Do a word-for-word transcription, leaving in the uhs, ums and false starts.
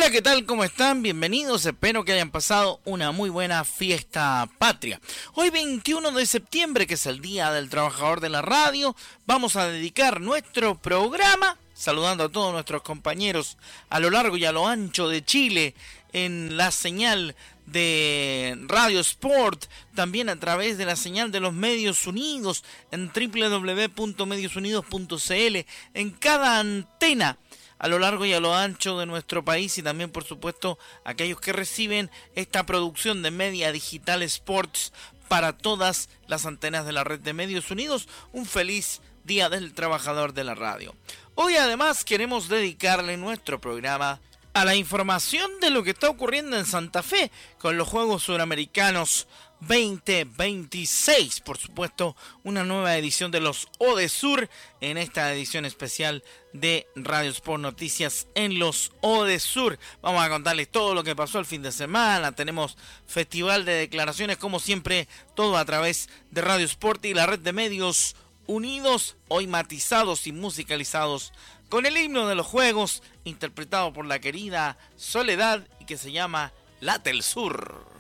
Hola, ¿qué tal? ¿Cómo están? Bienvenidos, espero que hayan pasado una muy buena fiesta patria. Hoy veintiuno de septiembre, que es el Día del Trabajador de la Radio, vamos a dedicar nuestro programa saludando a todos nuestros compañeros a lo largo y a lo ancho de Chile en la señal de Radio Sport, también a través de la señal de los Medios Unidos en doble u doble u doble u punto medios unidos punto c l, en cada antena a lo largo y a lo ancho de nuestro país, y también por supuesto aquellos que reciben esta producción de Media Digital Sports para todas las antenas de la red de Medios Unidos. Un feliz Día del Trabajador de la Radio. Hoy además queremos dedicarle nuestro programa a la información de lo que está ocurriendo en Santa Fe con los Juegos Suramericanos veinte veintiséis. Por supuesto, una nueva edición de los Odesur en esta edición especial de Radio Sport Noticias en los Odesur. Vamos a contarles todo lo que pasó el fin de semana. Tenemos festival de declaraciones, como siempre, todo a través de Radio Sport y la red de Medios Unidos, hoy matizados y musicalizados con el himno de los Juegos, interpretado por la querida Soledad y que se llama Late el Sur.